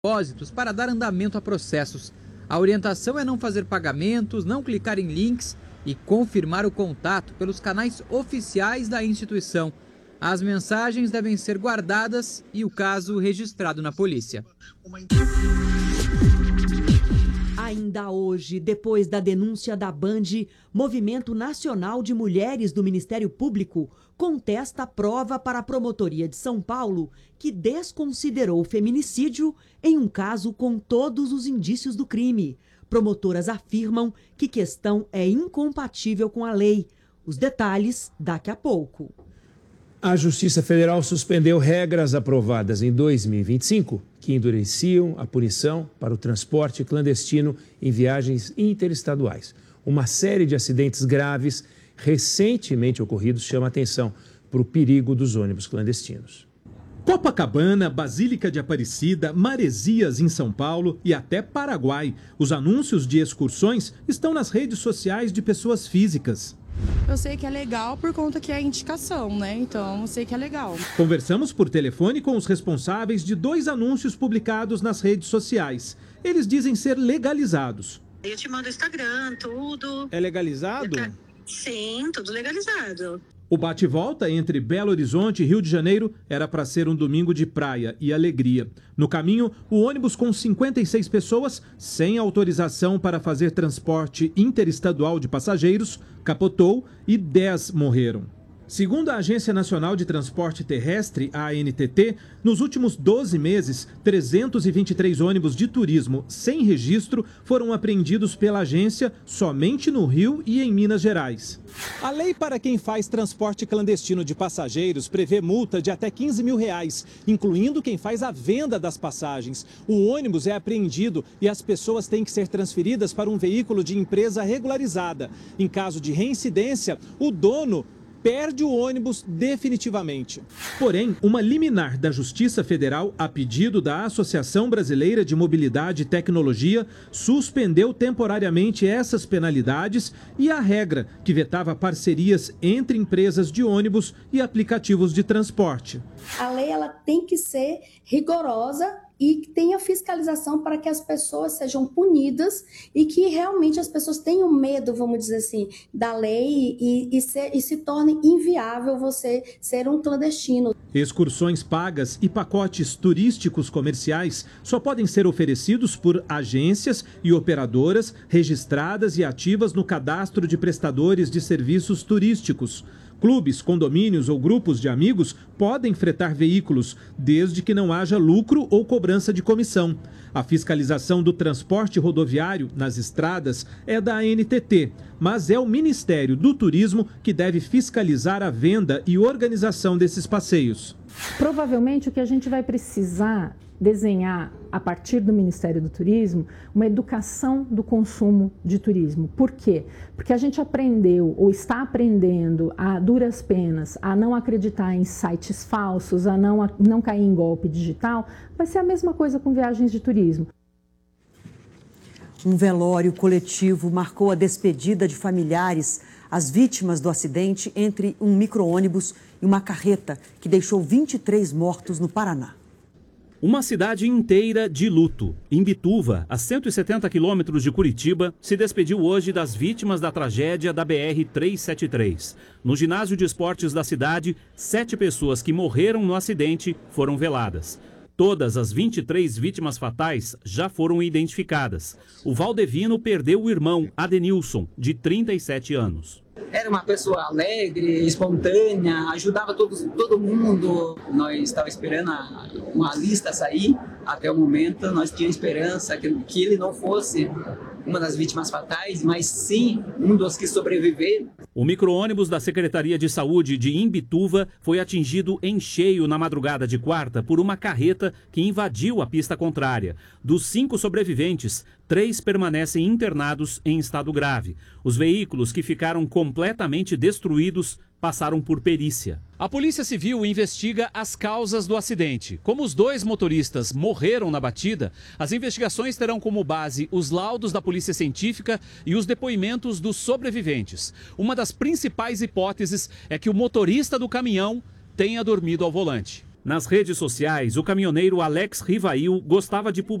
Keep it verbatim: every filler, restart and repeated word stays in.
depósitos para dar andamento a processos. A orientação é não fazer pagamentos, não clicar em links e confirmar o contato pelos canais oficiais da instituição. As mensagens devem ser guardadas e o caso registrado na polícia. Ainda hoje, depois da denúncia da Band, Movimento Nacional de Mulheres do Ministério Público contesta a prova para a Promotoria de São Paulo, que desconsiderou o feminicídio em um caso com todos os indícios do crime. Promotoras afirmam que questão é incompatível com a lei. Os detalhes daqui a pouco. A Justiça Federal suspendeu regras aprovadas em dois mil e vinte e cinco que endureciam a punição para o transporte clandestino em viagens interestaduais. Uma série de acidentes graves recentemente ocorridos chama a atenção para o perigo dos ônibus clandestinos. Copacabana, Basílica de Aparecida, Maresias em São Paulo e até Paraguai. Os anúncios de excursões estão nas redes sociais de pessoas físicas. Eu sei que é legal por conta que é indicação, né? Então eu sei que é legal. Conversamos por telefone com os responsáveis de dois anúncios publicados nas redes sociais. Eles dizem ser legalizados. Eu te mando o Instagram, tudo. É legalizado? Sim, tudo legalizado. O bate-volta entre Belo Horizonte e Rio de Janeiro era para ser um domingo de praia e alegria. No caminho, o ônibus com cinquenta e seis pessoas, sem autorização para fazer transporte interestadual de passageiros, capotou e dez morreram. Segundo a Agência Nacional de Transporte Terrestre, a A N T T, nos últimos doze meses, trezentos e vinte e três ônibus de turismo sem registro foram apreendidos pela agência somente no Rio e em Minas Gerais. A lei para quem faz transporte clandestino de passageiros prevê multa de até quinze mil reais, incluindo quem faz a venda das passagens. O ônibus é apreendido e as pessoas têm que ser transferidas para um veículo de empresa regularizada. Em caso de reincidência, o dono perde o ônibus definitivamente. Porém, uma liminar da Justiça Federal, a pedido da Associação Brasileira de Mobilidade e Tecnologia, suspendeu temporariamente essas penalidades e a regra que vetava parcerias entre empresas de ônibus e aplicativos de transporte. A lei ela tem que ser rigorosa e que tenha fiscalização para que as pessoas sejam punidas e que realmente as pessoas tenham medo, vamos dizer assim, da lei e, e, se, e se torne inviável você ser um clandestino. Excursões pagas e pacotes turísticos comerciais só podem ser oferecidos por agências e operadoras registradas e ativas no cadastro de prestadores de serviços turísticos. Clubes, condomínios ou grupos de amigos podem fretar veículos, desde que não haja lucro ou cobrança de comissão. A fiscalização do transporte rodoviário nas estradas é da A N T T, mas é o Ministério do Turismo que deve fiscalizar a venda e organização desses passeios. Provavelmente o que a gente vai precisar desenhar a partir do Ministério do Turismo uma educação do consumo de turismo. Por quê? Porque a gente aprendeu ou está aprendendo a duras penas a não acreditar em sites falsos, a não, a não cair em golpe digital. Vai ser a mesma coisa com viagens de turismo. Um velório coletivo marcou a despedida de familiares às vítimas do acidente entre um micro-ônibus e uma carreta que deixou vinte e três mortos no Paraná. Uma cidade inteira de luto. Imbituva, a cento e setenta quilômetros de Curitiba, se despediu hoje das vítimas da tragédia da B R trezentos e setenta e três. No ginásio de esportes da cidade, sete pessoas que morreram no acidente foram veladas. Todas as vinte e três vítimas fatais já foram identificadas. O Valdevino perdeu o irmão, Adenilson, de trinta e sete anos. Era uma pessoa alegre, espontânea, ajudava todos, todo mundo. Nós estávamos esperando a, uma lista sair. Até o momento, nós tínhamos esperança que, que ele não fosse uma das vítimas fatais, mas sim um dos que sobreviveram. O micro-ônibus da Secretaria de Saúde de Imbituva foi atingido em cheio na madrugada de quarta por uma carreta que invadiu a pista contrária. Dos cinco sobreviventes, três permanecem internados em estado grave. Os veículos que ficaram completamente destruídos passaram por perícia. A Polícia Civil investiga as causas do acidente. Como os dois motoristas morreram na batida, as investigações terão como base os laudos da Polícia Científica e os depoimentos dos sobreviventes. Uma das principais hipóteses é que o motorista do caminhão tenha dormido ao volante. Nas redes sociais, o caminhoneiro Alex Rivail gostava de publicar